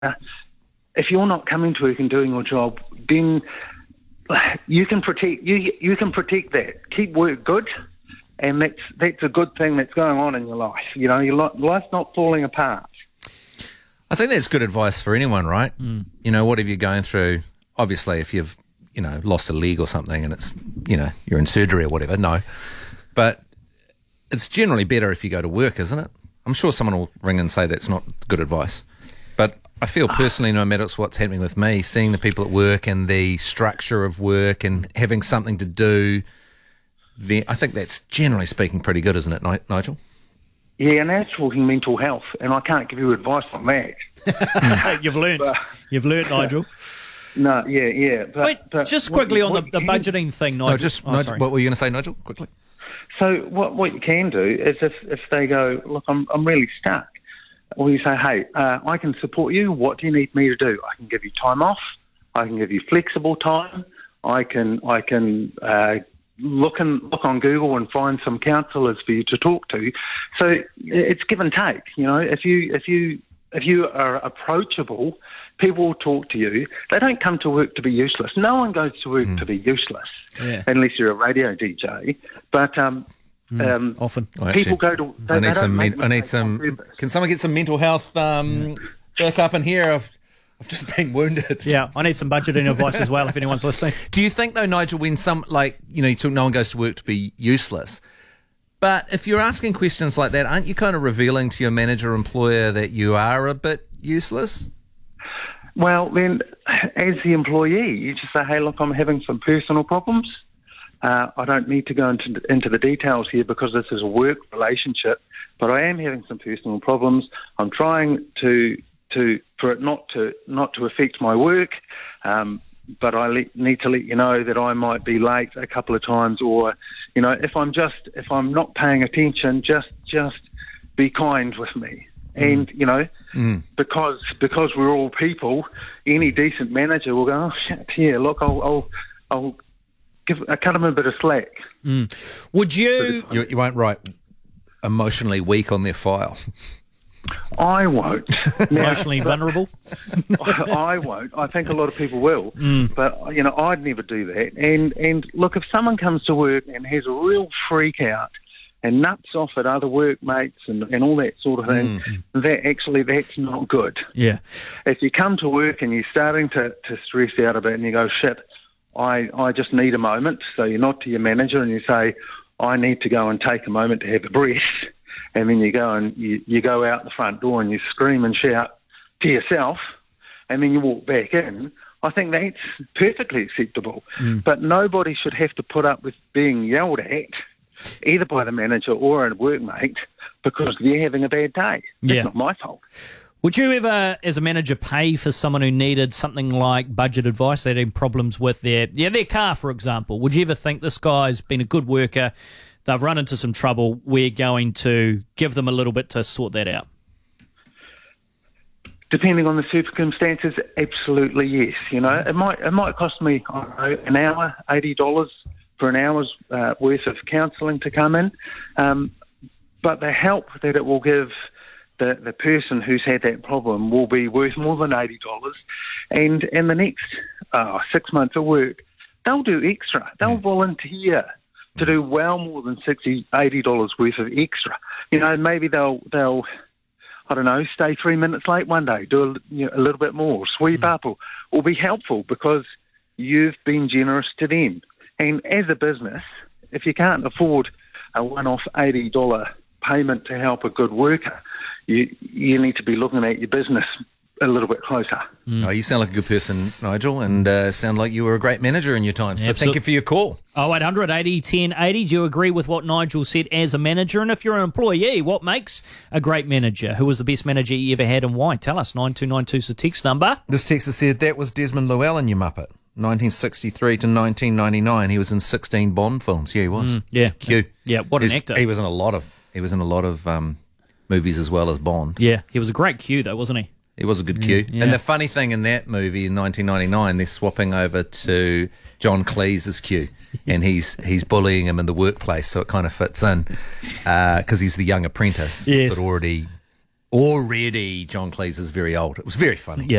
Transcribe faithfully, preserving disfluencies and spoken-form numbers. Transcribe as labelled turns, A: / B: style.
A: if you're not coming to work and doing your job, then you can protect you you can protect that. Keep work good, and that's that's a good thing that's going on in your life. You know, your li- life's not falling apart.
B: I think that's good advice for anyone, right? Mm. You know, whatever you're going through, obviously if you've, you know, lost a leg or something and it's, you know, you're in surgery or whatever, no. But it's generally better if you go to work, isn't it? I'm sure someone will ring and say that's not good advice. But I feel personally, no matter what's happening with me, seeing the people at work and the structure of work and having something to do, the, I think that's generally speaking pretty good, isn't it, Nigel?
A: Yeah, and that's talking mental health, and I can't give you advice on that.
C: You've learnt.
A: But,
C: You've learnt, Nigel.
A: No, yeah, yeah. But,
C: Wait,
A: but
C: just quickly
A: you,
C: on the, the budgeting you, thing, Nigel.
B: No, just,
C: oh,
B: Nigel, what were you going to say, Nigel, quickly?
A: So what what you can do is if, if they go, look, I'm I'm really stuck, or you say, hey, uh, I can support you. What do you need me to do? I can give you time off. I can give you flexible time. I can I can uh, look and look on Google and find some counsellors for you to talk to. So it's give and take. You know, if you if you if you are approachable, people will talk to you. They don't come to work to be useless. No one goes to work mm. to be useless,
C: yeah.
A: unless you're a radio D J. But um, mm. um,
C: often
B: oh,
A: people
B: actually,
A: go to. They,
B: I need
A: they
B: some.
A: Men-
B: I need some. Can someone get some mental health um, back up in here? I've, I've just been wounded.
C: Yeah, I need some budgeting advice as well. If anyone's listening,
B: do you think though, Nigel, when some like you know, you talk, no one goes to work to be useless? But if you're asking questions like that, aren't you kind of revealing to your manager or employer that you are a bit useless?
A: Well, then, as the employee, you just say, hey, look, I'm having some personal problems. Uh, I don't need to go into, into the details here because this is a work relationship, but I am having some personal problems. I'm trying to to for it not to not to affect my work, um, but I le- need to let you know that I might be late a couple of times, or you know, if I'm just if I'm not paying attention, just just be kind with me. And, you know, mm. because because we're all people, any decent manager will go, oh, shit, yeah, look, I'll I'll, I'll give, I'll cut him a bit of slack.
C: Mm. Would you...
B: you... You won't write emotionally weak on their file.
A: I won't. Now,
C: emotionally vulnerable?
A: I, I won't. I think a lot of people will.
C: Mm.
A: But, you know, I'd never do that. And, and look, if someone comes to work and has a real freak out, and nuts off at other workmates and, and all that sort of thing, mm. that actually, that's not good.
C: Yeah.
A: If you come to work and you're starting to, to stress out a bit and you go, shit, I, I just need a moment, so you nod to your manager and you say, I need to go and take a moment to have a breath, and then you go and you, you go out the front door and you scream and shout to yourself, and then you walk back in, I think that's perfectly acceptable.
C: Mm.
A: But nobody should have to put up with being yelled at, either by the manager or a workmate, because they're having a bad day. That's
C: yeah.
A: not my fault.
C: Would you ever, as a manager, pay for someone who needed something like budget advice? They had problems with their yeah their car, for example. Would you ever think this guy's been a good worker, they've run into some trouble, we're going to give them a little bit to sort that out?
A: Depending on the circumstances, absolutely yes. You know, it might it might cost me I don't know, an hour, eighty dollars for an hour's uh, worth of counselling to come in, um, but the help that it will give the, the person who's had that problem will be worth more than eighty dollars, and in the next uh, six months of work, they'll do extra. They'll mm. volunteer to do well more than sixty dollars, eighty dollars worth of extra. You know, maybe they'll, they'll I don't know, stay three minutes late one day, do a, you know, a little bit more, sweep mm. up, or, or be helpful because you've been generous to them. And as a business, if you can't afford a one-off eighty dollars payment to help a good worker, you you need to be looking at your business a little bit closer.
B: Mm. Oh, you sound like a good person, Nigel, and uh, sound like you were a great manager in your time. So
C: Absolutely.
B: Thank you for your call.
C: oh eight hundred eighty ten eighty. Do you agree with what Nigel said as a manager? And if you're an employee, what makes a great manager? Who was the best manager you ever had and why? Tell us. nine two nine two is the text number.
B: This texter said that was Desmond Llewellyn, you muppet. nineteen sixty-three to nineteen ninety-nine. He was in sixteen Bond films. Yeah, he was.
C: Mm, yeah.
B: Q.
C: Yeah, what an
B: He's,
C: actor.
B: He was in a lot of he was in a lot of um, movies as well as Bond.
C: Yeah, he was a great Q though, wasn't he?
B: He was a good Q.
C: Yeah.
B: And the funny thing in that movie in nineteen ninety-nine, they're swapping over to John Cleese as Q, and he's he's bullying him in the workplace, so it kind of fits in because uh, he's the young apprentice,
C: yes.
B: but already Already, John Cleese is very old. It was very funny.
C: Yeah.